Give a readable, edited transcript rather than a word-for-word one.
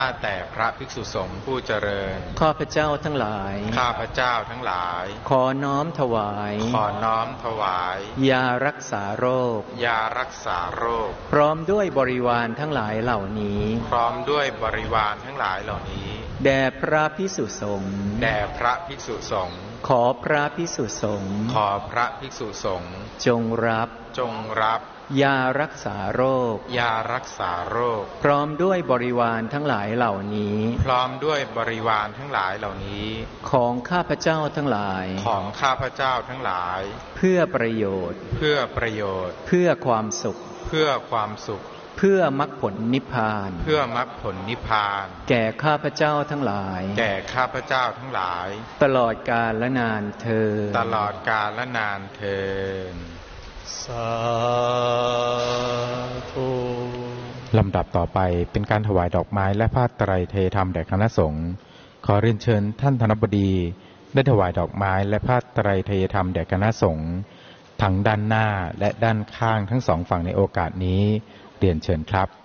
ข้าแต่พระภิกษุสงฆ์ผู้เจริญข้าพเจ้าทั้งหลายข้าพเจ้าทั้งหลายขอน้อมถวายขอน้อมถวายยารักษาโรคยารักษาโรคพร้อมด้วยบริวารทั้งหลายเหล่านี้พร้อมด้วยบริวารทั้งหลายเหล่านี้แด่พระภิกษุสงฆ์แด่พระภิกษุสงฆ์ขอพระภิกษุสงฆ์ขอพระภิกษุสงฆ์จงรับยารักษาโรคยารักษาโรคพร้อมด้วยบริวารทั้งหลายเหล่านี้พร้อมด้วยบริวารทั้งหลายเหล่านี้ของข้าพเจ้าทั้งหลายของข้าพเจ้าทั้งหลายเพื่อประโยชน์เพื่อความสุขเพื่อมรรคผลนิพพานแก่ข้าพเจ้าทั้งหลายตลอดกาลและนานเทอญสาธุลำดับต่อไปเป็นการถวายดอกไม้และผ้าไตรเทธรรมแด่คณะสงฆ์ขอเรียนเชิญท่านธนบดีได้ถวายดอกไม้และผ้าไตรเทธรรมแด่คณะสงฆ์ทั้งด้านหน้าและด้านข้างทั้งสองฝั่งในโอกาสนี้เรียนเชิญครับ